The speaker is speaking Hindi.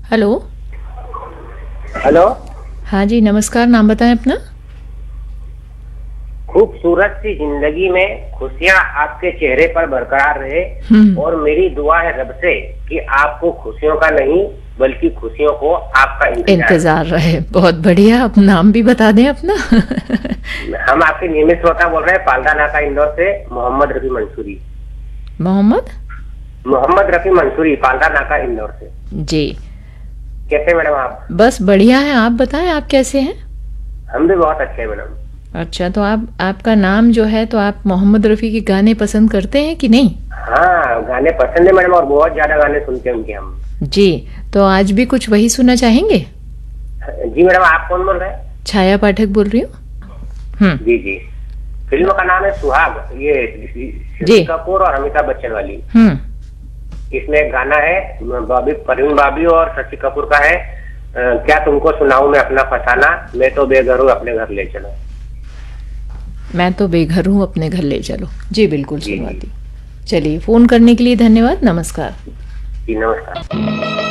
हेलो। हेलो। हाँ जी, नमस्कार। नाम बताएं अपना। खूबसूरत सी जिंदगी में खुशियाँ आपके चेहरे पर बरकरार रहे और मेरी दुआ है रब से कि आपको खुशियों का नहीं बल्कि खुशियों को आपका इंतजार रहे। बहुत बढ़िया। आप नाम भी बता दें अपना। हम आपके नियमित श्रोता बोल रहे हैं, पाल्दा नाका इंदौर से मोहम्मद रफी मंसूरी। मोहम्मद रफी मंसूरी, पाल्दा नाका इंदौर से। जी। कैसे मैडम आप? बस बढ़िया है। आप बताएं, आप कैसे हैं? हम भी बहुत अच्छे हैं मैडम। अच्छा, तो आपका नाम जो है, तो आप मोहम्मद रफ़ी के गाने पसंद करते हैं कि नहीं? हाँ, गाने पसंद है मैडम और बहुत ज्यादा गाने सुनते हैं उनके हम। जी, तो आज भी कुछ वही सुनना चाहेंगे? जी मैडम, आप कौन बोल रहे हैं? छाया पाठक बोल रही हूँ। जी जी। फिल्म का नाम है सुहाग, ये ऋषि कपूर और अमिताभ बच्चन वाली। इसमें एक गाना है परवीन बाबी और शशि कपूर का है, क्या तुमको सुनाऊं मैं अपना फसाना, मैं तो बेघर हूँ अपने घर ले चलो। मैं तो बेघर हूँ अपने घर ले चलो। जी बिल्कुल सुनवाती। चलिए, फोन करने के लिए धन्यवाद। नमस्कार। जी नमस्कार।